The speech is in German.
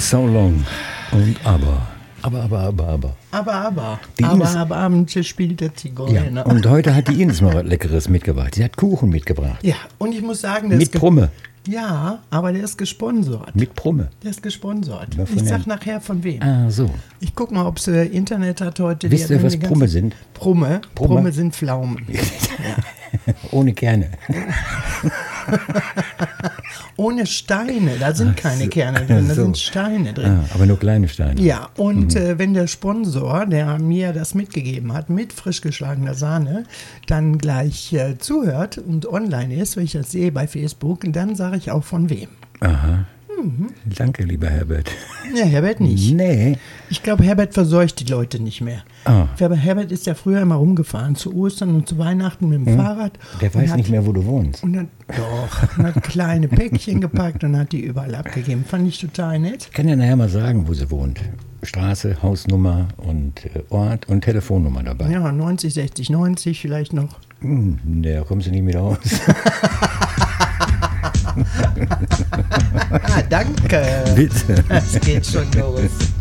So long. Und aber. Abendliche spielt der Zigeuner. Ja, und heute hat die Ines mal was Leckeres mitgebracht. Sie hat Kuchen mitgebracht. Ja, und ich muss sagen, der Mit ist Brumme. Ja, aber der ist gesponsert. Mit Brumme. Der ist gesponsert. Aber von Ich sag wem? nachher von wem. Ah, so. Ich guck mal, ob es Internet hat heute. Wisst ihr, was Brumme sind? Brumme? Brumme sind Pflaumen. Ohne Kerne. Ohne Steine. Da sind keine Kerne drin, da so. sind Steine drin. Ah, aber nur kleine Steine. Ja, und wenn der Sponsor, der mir das mitgegeben hat, mit frisch geschlagener Sahne, dann gleich zuhört und online ist, wenn ich das sehe bei Facebook, dann sage ich auch von wem. Aha. Danke, lieber Herbert. Ja, Herbert nicht. Nee. Ich glaube, Herbert verseucht die Leute nicht mehr. Ah. Herbert ist ja früher immer rumgefahren, zu Ostern und zu Weihnachten mit dem Fahrrad. Der weiß nicht mehr, wo du wohnst. Und hat kleine Päckchen gepackt und hat die überall abgegeben. Fand ich total nett. Ich kann ja nachher mal sagen, wo sie wohnt. Straße, Hausnummer und Ort und Telefonnummer dabei. Ja, 90, 60, 90 vielleicht noch. Da kommst du nicht mehr raus. Danke. Bitte. Es geht schon los.